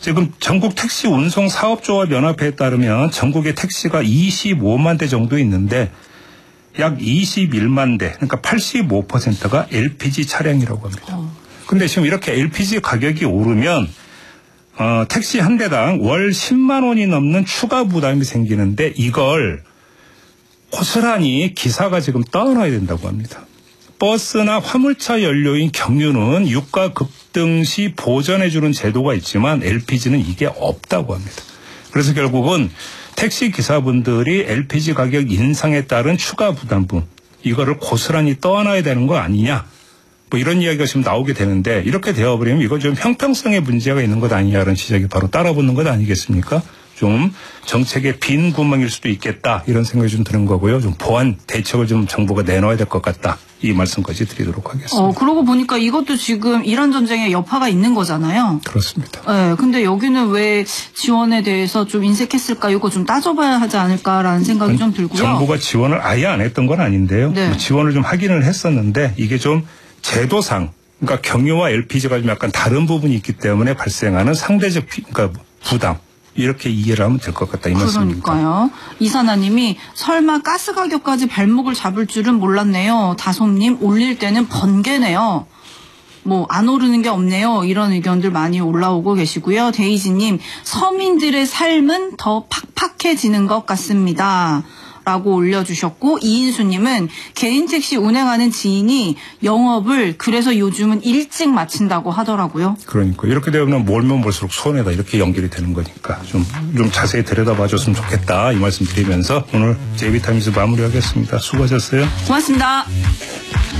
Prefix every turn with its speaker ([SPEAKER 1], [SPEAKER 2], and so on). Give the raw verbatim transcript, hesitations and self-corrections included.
[SPEAKER 1] 지금 전국 택시 운송 사업조합 연합회에 따르면 전국에 택시가 이십오만 대 정도 있는데 약 이십일만 대, 그러니까 팔십오 퍼센트가 엘피지 차량이라고 합니다. 그런데 지금 이렇게 엘피지 가격이 오르면 어, 택시 한 대당 월 십만 원이 넘는 추가 부담이 생기는데 이걸 고스란히 기사가 지금 떠안아야 된다고 합니다. 버스나 화물차 연료인 경유는 유가 급등 시 보전해주는 제도가 있지만 엘피지는 이게 없다고 합니다. 그래서 결국은 택시 기사분들이 엘피지 가격 인상에 따른 추가 부담분 이거를 고스란히 떠안아야 되는 거 아니냐. 뭐 이런 이야기가 지금 나오게 되는데 이렇게 되어버리면 이거 좀 형평성에 문제가 있는 것 아니냐라는 지적이 바로 따라붙는 것 아니겠습니까? 좀 정책의 빈 구멍일 수도 있겠다 이런 생각이 좀 드는 거고요. 좀 보완 대책을 좀 정부가 내놓아야 될 것 같다. 이 말씀까지 드리도록 하겠습니다.
[SPEAKER 2] 어, 그러고 보니까 이것도 지금 이란 전쟁의 여파가 있는 거잖아요.
[SPEAKER 1] 그렇습니다.
[SPEAKER 2] 네, 근데 여기는 왜 지원에 대해서 좀 인색했을까 이거 좀 따져봐야 하지 않을까라는 생각이
[SPEAKER 1] 아니,
[SPEAKER 2] 좀 들고요.
[SPEAKER 1] 정부가 지원을 아예 안 했던 건 아닌데요.
[SPEAKER 2] 네.
[SPEAKER 1] 뭐 지원을 좀 하기는 했었는데 이게 좀 제도상 그러니까 경유와 엘피지가 좀 약간 다른 부분이 있기 때문에 발생하는 상대적 비, 그러니까 부담. 이렇게 이해를 하면 될 것 같다 이 말씀입니다.
[SPEAKER 2] 그러니까요. 이사나님이 설마 가스 가격까지 발목을 잡을 줄은 몰랐네요. 다솜님 올릴 때는 번개네요. 뭐 안 오르는 게 없네요. 이런 의견들 많이 올라오고 계시고요. 데이지님 서민들의 삶은 더 팍팍해지는 것 같습니다. 라고 올려주셨고 이인수님은 개인 택시 운행하는 지인이 영업을 그래서 요즘은 일찍 마친다고 하더라고요.
[SPEAKER 1] 그러니까 이렇게 되면 몰면 몰수록 손해다 이렇게 연결이 되는 거니까 좀, 좀 자세히 들여다봐 줬으면 좋겠다 이 말씀 드리면서 오늘 제이비타임즈 마무리하겠습니다. 수고하셨어요.
[SPEAKER 2] 고맙습니다.